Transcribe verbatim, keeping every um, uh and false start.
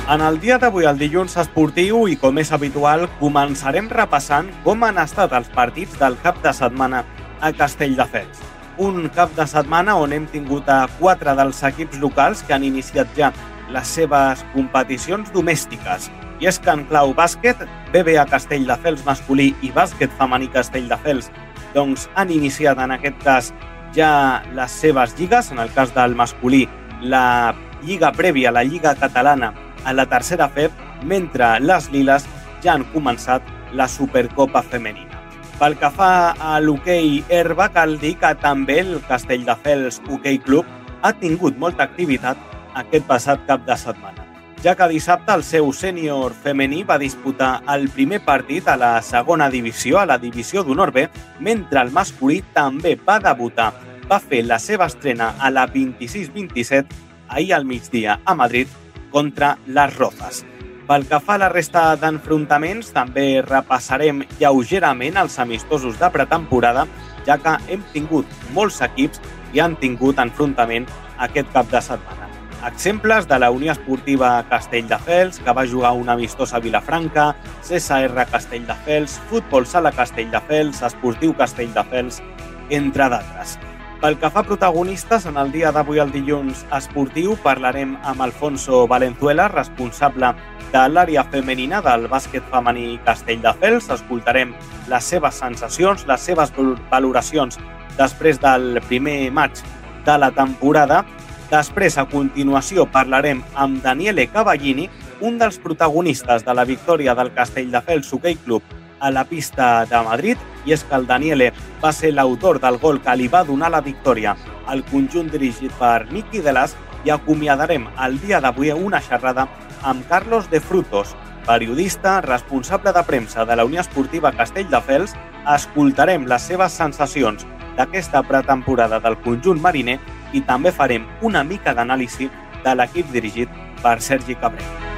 En el dia d'avui, el dilluns esportiu, i com és habitual, començarem repassant com han estat els partits del cap de setmana a Castelldefels. Un cap de setmana on hem tingut a quatre dels equips locals que han iniciat ja les seves competicions domèstiques. I és que en clau bàsquet, B B A Castelldefels masculí i bàsquet femení Castelldefels doncs, han iniciat en aquest cas ja les seves lligues. En el cas del masculí, la lliga prèvia, la lliga catalana, a la tercera F E B, mentre les liles ja han començat la Supercopa femenina. Pel que fa a l'hoquei herba, cal dir que també el Castelldefels Hoquei Club ha tingut molta activitat aquest passat cap de setmana, ja que dissabte el seu sènior femení va disputar el primer partit a la segona divisió, a la divisió d'honor B, mentre el masculí també va debutar, va fer la seva estrena a la vint-i-sis vint-i-set ahir al migdia a Madrid contra les Rozas. Pel que fa a la resta d'enfrontaments, també repassarem lleugerament els amistosos de pretemporada, ja que hem tingut molts equips i han tingut enfrontament aquest cap de setmana. Exemples de la Unió Esportiva Castelldefels, que va jugar un amistós a Vilafranca, C S R Castelldefels, Futbol Sala Castelldefels, Esportiu Castelldefels, entre d'altres. Pel que fa a protagonistes, en el dia d'avui, el dilluns esportiu, parlarem amb Alfonso Valenzuela, responsable de l'àrea femenina del bàsquet femení Castelldefels. Escoltarem les seves sensacions, les seves valoracions després del primer maig de la temporada. Després, a continuació, parlarem amb Daniele Cavallini, un dels protagonistes de la victòria del Castelldefels Hoquei Club a la pista de Madrid, i és que el Daniele va ser l'autor del gol que li va donar la victòria al conjunt dirigit per Niki Delas, i acomiadarem el dia d'avui una xerrada amb Carlos de Frutos, periodista, responsable de premsa de la Unió Esportiva Castelldefels. Escoltarem les seves sensacions d'aquesta pretemporada del conjunt mariner i també farem una mica d'anàlisi de l'equip dirigit per Sergi Cabrera.